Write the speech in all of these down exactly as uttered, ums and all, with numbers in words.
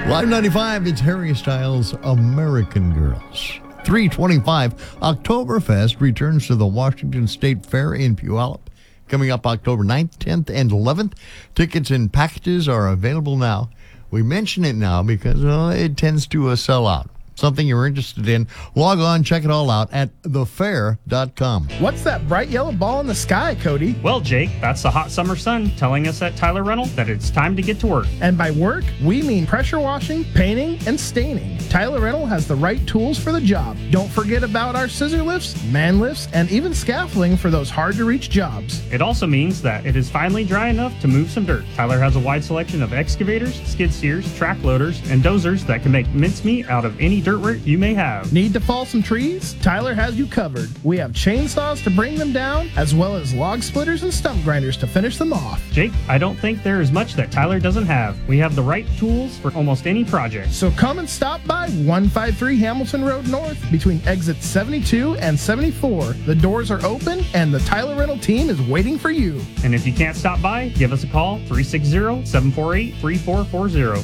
Live ninety-five, it's Harry Styles' American Girls. three twenty-five, Oktoberfest returns to the Washington State Fair in Puyallup. Coming up October ninth, tenth, and eleventh. Tickets and packages are available now. We mention it now because uh, it tends to uh, sell out. Something you're interested in, log on, check it all out at the fair dot com. What's that bright yellow ball in the sky, Cody? Well, Jake, that's the hot summer sun telling us at Tyler Rental that it's time to get to work. And by work, we mean pressure washing, painting, and staining. Tyler Rental has the right tools for the job. Don't forget about our scissor lifts, man lifts, and even scaffolding for those hard-to-reach jobs. It also means that it is finally dry enough to move some dirt. Tyler has a wide selection of excavators, skid steers, track loaders, and dozers that can make mincemeat out of any dirt work you may have. Need to fall some trees? Tyler has you covered. We have chainsaws to bring them down, as well as log splitters and stump grinders to finish them off. Jake, I don't think there is much that Tyler doesn't have. We have the right tools for almost any project. So come and stop by one fifty-three Hamilton Road North between exits seventy-two and seventy-four. The doors are open and the Tyler Rental team is waiting for you. And if you can't stop by, give us a call, three six zero, seven four eight, three four four zero.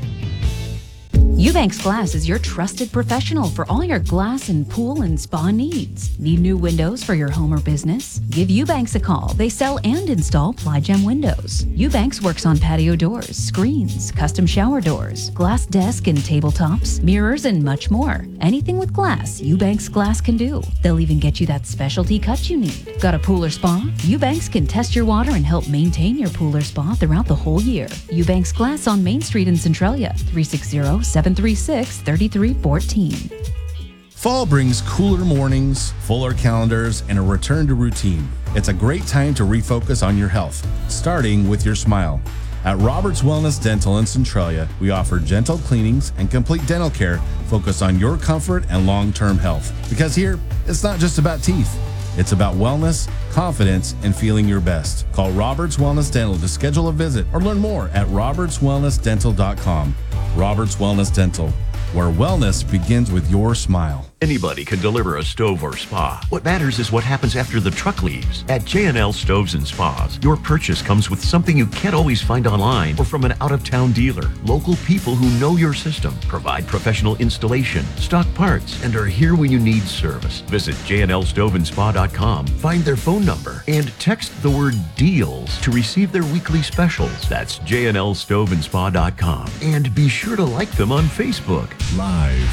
Eubanks Glass is your trusted professional for all your glass and pool and spa needs. Need new windows for your home or business? Give Eubanks a call. They sell and install Ply-Gem windows. Eubanks works on patio doors, screens, custom shower doors, glass desk and tabletops, mirrors, and much more. Anything with glass, Eubanks Glass can do. They'll even get you that specialty cut you need. Got a pool or spa? Eubanks can test your water and help maintain your pool or spa throughout the whole year. Eubanks Glass on Main Street in Centralia, three six zero, seven three six, three three one four. Fall brings cooler mornings, fuller calendars, and a return to routine. It's a great time to refocus on your health, starting with your smile. At Roberts Wellness Dental in Centralia, we offer gentle cleanings and complete dental care focused on your comfort and long-term health. Because here, it's not just about teeth. It's about wellness, confidence, and feeling your best. Call Roberts Wellness Dental to schedule a visit or learn more at roberts wellness dental dot com. Roberts Wellness Dental, where wellness begins with your smile. Anybody can deliver a stove or spa. What matters is what happens after the truck leaves. At J and L Stoves and Spas, your purchase comes with something you can't always find online or from an out-of-town dealer. Local people who know your system, provide professional installation, stock parts, and are here when you need service. Visit j n l stove and spa dot com, find their phone number, and text the word DEALS to receive their weekly specials. That's j n l stove and spa dot com. And be sure to like them on Facebook. Live